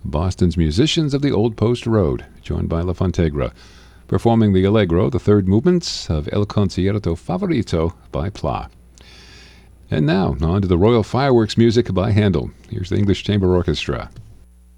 Boston's Musicians of the Old Post Road, joined by La Fontegra, performing the Allegro, the third movement of El Concierto Favorito by Pla. And now, on to the Royal Fireworks music by Handel. Here's the English Chamber Orchestra.